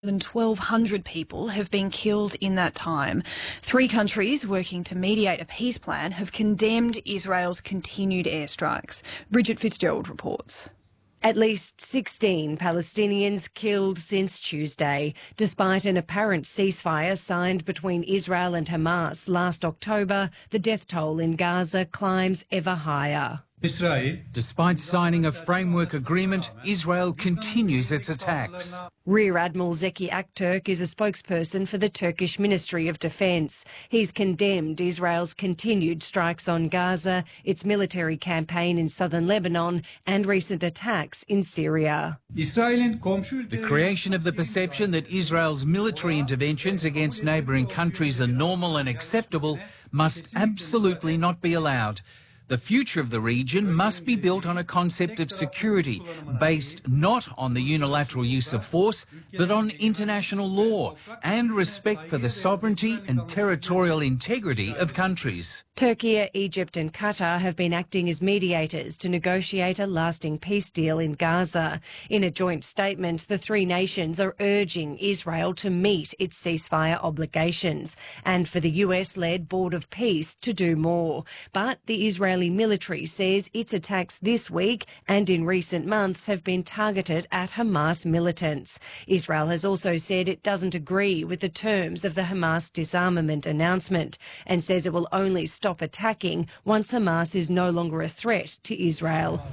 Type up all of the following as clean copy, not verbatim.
More than 1,200 people have been killed in that time. 3 countries working to mediate a peace plan have condemned Israel's continued airstrikes. Bridget Fitzgerald reports. At least 16 Palestinians killed since Tuesday, despite an apparent ceasefire signed between Israel and Hamas last October. The death toll in Gaza climbs ever higher. Despite signing a framework agreement, Israel continues its attacks. Rear Admiral Zeki Aktürk is a spokesperson for the Turkish Ministry of Defence. He's condemned Israel's continued strikes on Gaza, its military campaign in southern Lebanon and recent attacks in Syria. The creation of the perception that Israel's military interventions against neighbouring countries are normal and acceptable must absolutely not be allowed. The future of the region must be built on a concept of security based not on the unilateral use of force, but on international law and respect for the sovereignty and territorial integrity of countries. Turkey, Egypt and Qatar have been acting as mediators to negotiate a lasting peace deal in Gaza. In a joint statement, the 3 nations are urging Israel to meet its ceasefire obligations and for the US-led Board of Peace to do more. But the Israeli military says its attacks this week and in recent months have been targeted at Hamas militants. Israel has also said it doesn't agree with the terms of the Hamas disarmament announcement and says it will only stop attacking once Hamas is no longer a threat to Israel.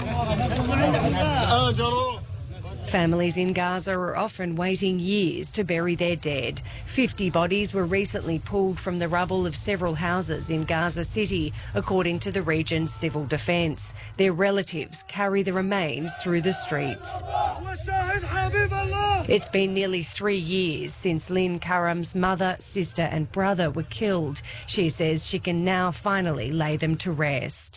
Families in Gaza are often waiting years to bury their dead. 50 bodies were recently pulled from the rubble of several houses in Gaza City, according to the region's civil defence. Their relatives carry the remains through the streets. It's been nearly 3 years since Lynn Karam's mother, sister and brother were killed. She says she can now finally lay them to rest.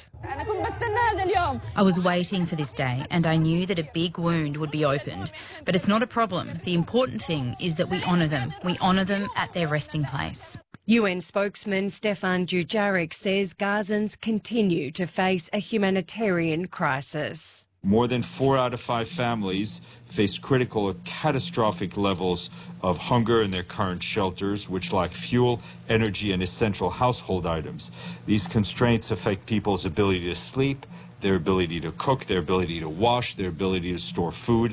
I was waiting for this day and I knew that a big wound would be opened. But it's not a problem. The important thing is that we honour them. We honour them at their resting place. UN spokesman Stefan Dujarric says Gazans continue to face a humanitarian crisis. More than 4 out of 5 families face critical or catastrophic levels of hunger in their current shelters, which lack fuel, energy, and essential household items. These constraints affect people's ability to sleep, their ability to cook, their ability to wash, their ability to store food,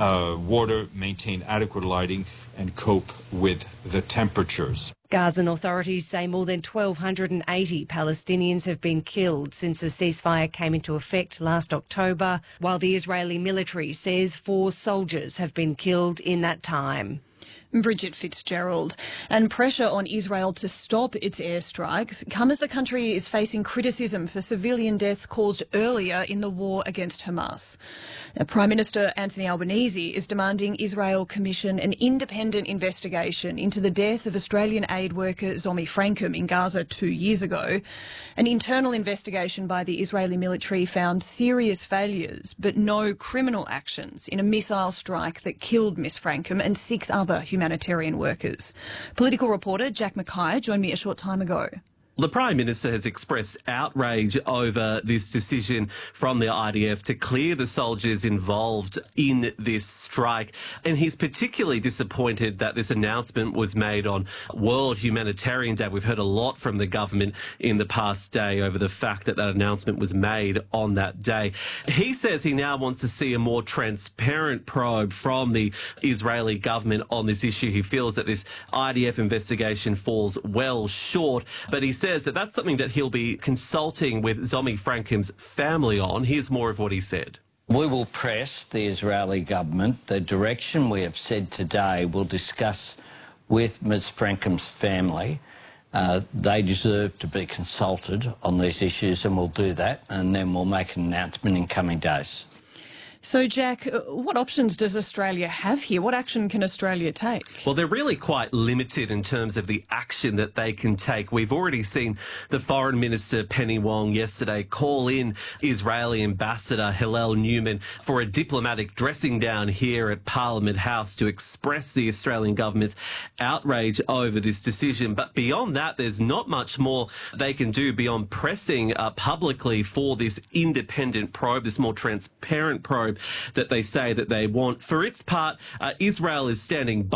water, maintain adequate lighting, and cope with the temperatures. Gazan authorities say more than 1,280 Palestinians have been killed since the ceasefire came into effect last October, while the Israeli military says 4 soldiers have been killed in that time. Bridget Fitzgerald. And pressure on Israel to stop its airstrikes come as the country is facing criticism for civilian deaths caused earlier in the war against Hamas. Now, Prime Minister Anthony Albanese is demanding Israel commission an independent investigation into the death of Australian aid worker Zomi Frankum in Gaza 2 years ago. An internal investigation by the Israeli military found serious failures but no criminal actions in a missile strike that killed Miss Frankum and 6 other humanitarian workers. Political reporter Jack Mackay joined me a short time ago. The Prime Minister has expressed outrage over this decision from the IDF to clear the soldiers involved in this strike. And he's particularly disappointed that this announcement was made on World Humanitarian Day. We've heard a lot from the government in the past day over the fact that that announcement was made on that day. He says he now wants to see a more transparent probe from the Israeli government on this issue. He feels that this IDF investigation falls well short, but he says that that's something that he'll be consulting with Zomi Frankum's family on. Here's more of what he said. We will press the Israeli government. The direction we have said today we'll discuss with Ms Frankum's family. They deserve to be consulted on these issues, and we'll do that, and then we'll make an announcement in coming days. So, Jack, what options does Australia have here? What action can Australia take? Well, they're really quite limited in terms of the action that they can take. We've already seen the Foreign Minister, Penny Wong, yesterday call in Israeli Ambassador Hillel Newman for a diplomatic dressing down here at Parliament House to express the Australian government's outrage over this decision. But beyond that, there's not much more they can do beyond pressing publicly for this independent probe, this more transparent probe that they say that they want. For its part, Israel is standing by